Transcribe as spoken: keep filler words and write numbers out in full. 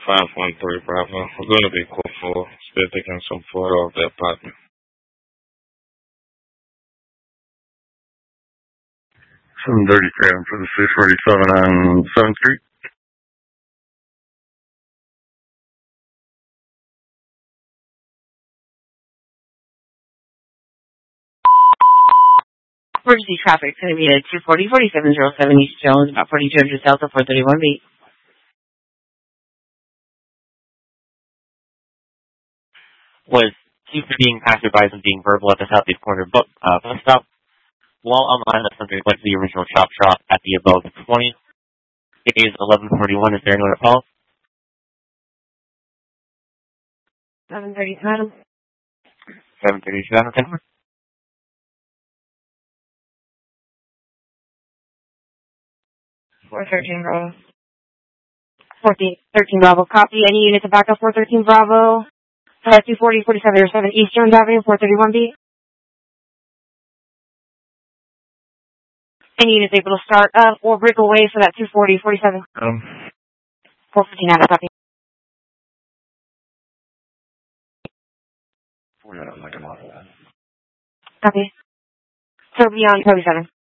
five one three Bravo. We're going to be cool for still taking some photo of the apartment. seven thirty-three for the six forty-seven on seventh Street. Emergency traffic is going to be at two forty, forty-seven oh seven East Jones, about forty-two hundred South of four thirty-one B. Was accused of being passerby and being verbal at the southeast corner book, uh, bus stop. While online, the subject went to the original chop shop at the above twenty. It is eleven forty-one. Is there anyone at call? seven thirty-seven. seven thirty-seven, ten. four thirteen Bravo. fourteen, thirteen Bravo. Copy. Any units to back up four thirteen Bravo? Uh, two forty, forty-seven oh seven East Jones Avenue, four thirty-one B. Any units able to start up or break away for that two forty, forty-seven? Um, four fifteen out of copy. we're not like a model. Copy. So beyond thirty-seven.